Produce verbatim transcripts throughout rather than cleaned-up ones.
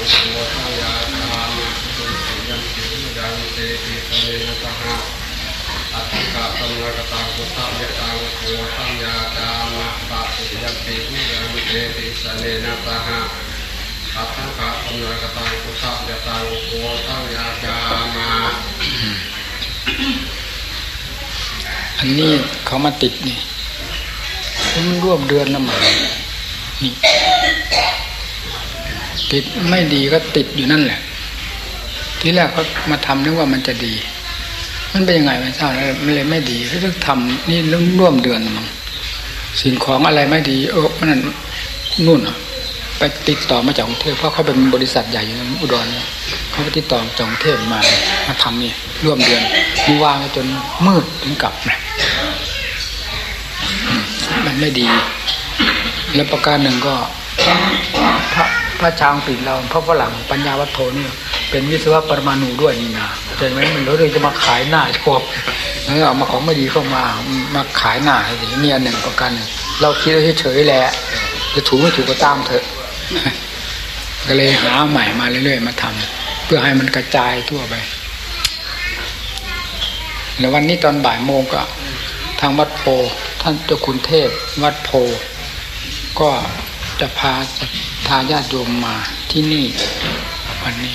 โวทังยาตามิสุติยันติยังเตติสเนนะตหะอัตถิกะตังกตังพุทธังยะตังโวทังยาตามิปะติยันติยังเตติสเนนะตหะอัตถิกะตังกตังพุทธังยะตังโวทังยาตามิอันนี้เขามาติดนี่มันร่วมเดือนละหมานี่ติดไม่ดีก็ติดอยู่นั่นแหละทีแรกเขามาทำนึกว่ามันจะดีมันเป็นยังไงไม่ทราบเลยมันเลยไม่ดีเขาต้องทำนี่เรื่องร่วมเดือนมั้งสิ่งของอะไรไม่ดีเออมันนู่นอ่ะไปติดต่อมาจากกรุงเทพเพราะเขาเป็นบริษัทใหญ่อยู่ในอุดรเนี่ยเขาไปติดต่อจากกรุงเทพมามาทำนี่ร่วมเดือนมีวางจนมืดถึงกลับนะมันไม่ดีแล้วประการหนึ่งก็พระพระช้างปิดเราพระฝรั่งปัญญาวัฒโธนี่เป็นวิศวะปรมาณูด้วยนี่นะเห็นไหมมันเราเลยจะมาขายหน้าชอบแล้วเอามาของไม่ดีเข้ามามาขายหน้าอะไรอย่างนี้อันหนึ่งประการหนึ่งเราคิดเฉยๆแหละจะถูกไม่ถูกก็ตามเถอะก็เลยหาใหม่มาเรื่อยๆมาทำเพื่อให้มันกระจายทั่วไปแล้ววันนี้ตอนบ่ายโมงก็ทางวัดโพท่านเจ้าคุณเทพวัดโพก็จะพาทายาทโยมมาที่นี่วันนี้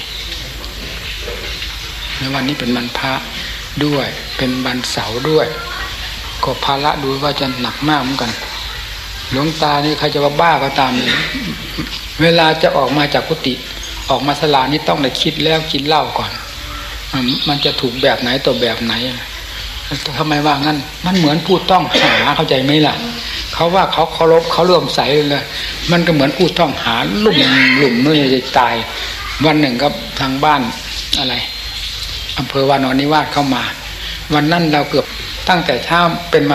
แล้ววันนี้เป็นวันพระด้วยเป็นวันเสาร์ด้วยก็ภาระดูว่าจะหนักมากเหมือนกันหลวงตานี่ใครจะว่าบ้าก็ตามเวลาจะออกมาจากกุฏิออกมาศาลานี่ต้องได้คิดแล้วกินเหล้าก่อนมันจะถูกแบบไหนตัวแบบไหนทำไมว่างั้นมันเหมือนผู้ต้องหาเข้าใจไหมล่ะเขาว่าเขาเคารพเขาเลื่อมใสเลยมันก็เหมือนผู้ต้องหาลุ่มหลุมเมื่อจะตายวันหนึ่งก็ทางบ้านอะไรอำเภอวานอนนิวาสเข้ามาวันนั้นเราเกือบตั้งแต่เช้าเป็น